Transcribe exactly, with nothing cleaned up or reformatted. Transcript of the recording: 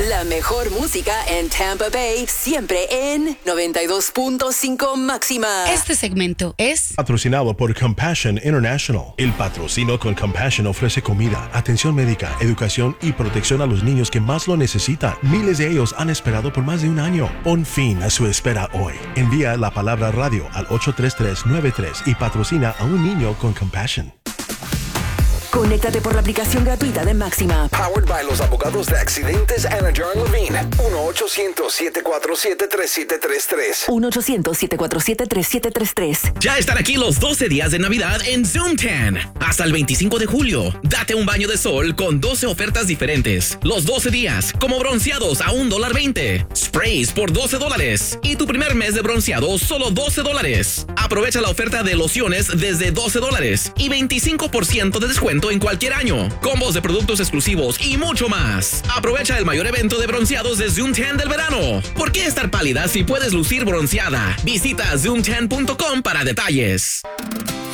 La mejor música en Tampa Bay, siempre en noventa y dos punto cinco Máxima. Este segmento es patrocinado por Compassion International. El patrocino con Compassion ofrece comida, atención médica, educación y protección a los niños que más lo necesitan. Miles de ellos han esperado por más de un año. Pon fin a su espera hoy. Envía la palabra radio al ocho tres tres nueve tres y patrocina a un niño con Compassion. Conéctate por la aplicación gratuita de Máxima. Powered by los abogados de accidentes Anna John Levine. uno ochocientos, siete cuatro siete, tres siete tres tres. uno ochocientos, siete cuatro siete, tres siete tres tres. Ya están aquí los doce días de Navidad en Zoom Tan. Hasta el veinticinco de julio. Date un baño de sol con doce ofertas diferentes. Los doce días, como bronceados a un dólar veinte. Sprays por doce dólares. Y tu primer mes de bronceado, solo doce dólares. Aprovecha la oferta de lociones desde doce dólares. Y veinticinco por ciento de descuento en cualquier año, combos de productos exclusivos y mucho más. Aprovecha el mayor evento de bronceados de Zoom Tan del verano. ¿Por qué estar pálida si puedes lucir bronceada? Visita zoom tan punto com para detalles.